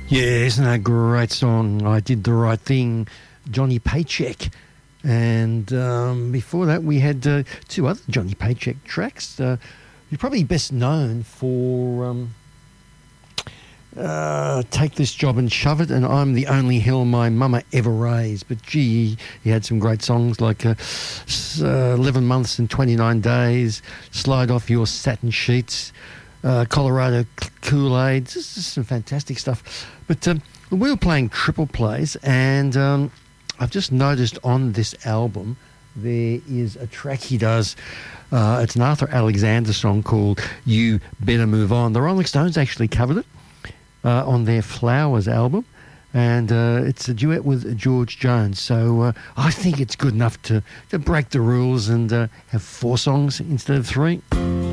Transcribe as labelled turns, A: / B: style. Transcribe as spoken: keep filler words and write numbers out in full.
A: Yeah, isn't that a great song? I Did the Right Thing, Johnny Paycheck. And um, before that, we had uh, two other Johnny Paycheck tracks. Uh, you're probably best known for um, uh, Take This Job and Shove It, and I'm the Only Hill My Mama Ever Raised. But gee, he had some great songs like uh, uh, eleven Months and twenty-nine Days, Slide Off Your Satin Sheets, uh, Colorado Kool-Aid. This is some fantastic stuff. But um, we were playing triple plays, and um, I've just noticed on this album there is a track he does. Uh, it's an Arthur Alexander song called You Better Move On. The Rolling Stones actually covered it uh, on their Flowers album, and uh, it's a duet with George Jones. So uh, I think it's good enough to, to break the rules and uh, have four songs instead of three.